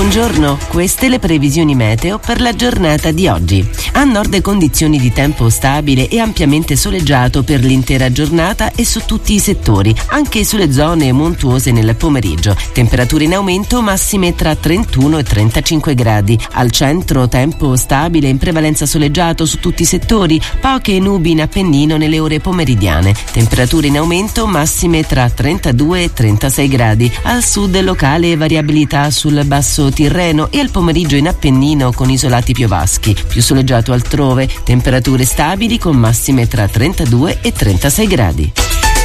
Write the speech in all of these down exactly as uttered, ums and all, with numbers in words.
Buongiorno, queste le previsioni meteo per la giornata di oggi. A nord condizioni di tempo stabile e ampiamente soleggiato per l'intera giornata e su tutti i settori, anche sulle zone montuose nel pomeriggio. Temperature in aumento, massime tra trentuno e trentacinque gradi. Al centro tempo stabile, in prevalenza soleggiato su tutti i settori, poche nubi in Appennino nelle ore pomeridiane. Temperature in aumento, massime tra trentadue e trentasei gradi. Al sud locale variabilità sul basso Tirreno e al pomeriggio in Appennino con isolati piovaschi. Più soleggiato altrove, temperature stabili con massime tra trentadue e trentasei gradi.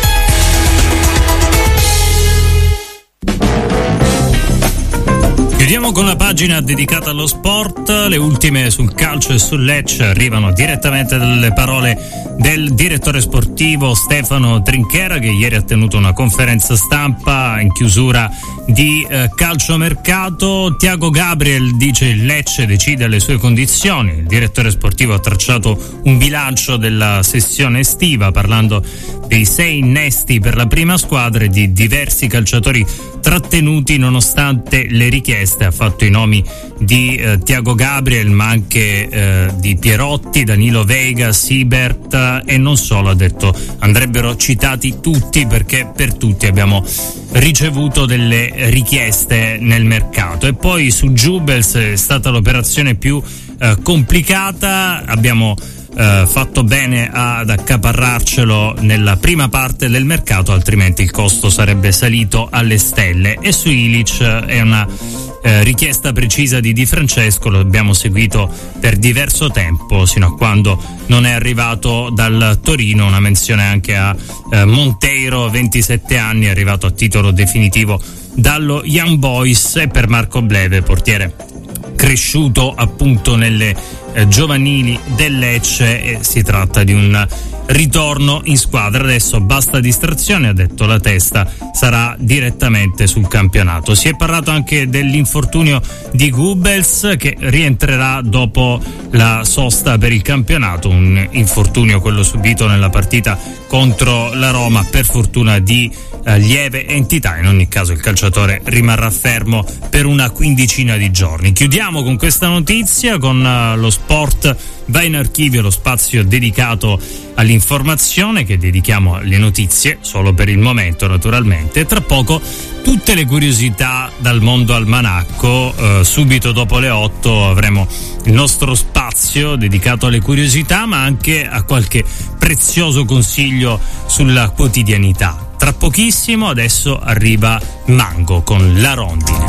Chiudiamo con la pagina dedicata allo sport. Le ultime sul calcio e sul Lecce arrivano direttamente dalle parole del direttore sportivo Stefano Trinchera, che ieri ha tenuto una conferenza stampa in chiusura di eh, calciomercato. Tiago Gabriel dice il Lecce decide le sue condizioni. Il direttore sportivo ha tracciato un bilancio della sessione estiva parlando dei sei innesti per la prima squadra e di diversi calciatori trattenuti nonostante le richieste. Ha fatto i nomi di eh, Tiago Gabriel, ma anche eh, di Pierotti, Danilo Vega, Siebert eh, e non solo. Ha detto andrebbero citati tutti perché per tutti abbiamo ricevuto delle richieste nel mercato. E poi su Jubels è stata l'operazione più eh, complicata. Abbiamo Uh, fatto bene ad accaparrarcelo nella prima parte del mercato, altrimenti il costo sarebbe salito alle stelle. E su Ilic è una uh, richiesta precisa di Di Francesco, lo abbiamo seguito per diverso tempo sino a quando non è arrivato dal Torino. Una menzione anche a uh, Monteiro, ventisette anni, è arrivato a titolo definitivo dallo Young Boys, e per Marco Bleve, portiere cresciuto appunto nelle eh, giovanili del Lecce, e si tratta di un ritorno in squadra. Adesso basta distrazione, ha detto, la testa sarà direttamente sul campionato. Si è parlato anche dell'infortunio di Goebbels, che rientrerà dopo la sosta per il campionato, un infortunio quello subito nella partita contro la Roma, per fortuna di eh, lieve entità. In ogni caso il calciatore rimarrà fermo per una quindicina di giorni. Chiudiamo con questa notizia, con uh, lo sport va in archivio, lo spazio dedicato all'informazione che dedichiamo alle notizie, solo per il momento naturalmente. Tra poco tutte le curiosità dal mondo almanacco, eh, subito dopo le otto avremo il nostro spazio dedicato alle curiosità, ma anche a qualche prezioso consiglio sulla quotidianità. Tra pochissimo adesso arriva Mango con La Rondine.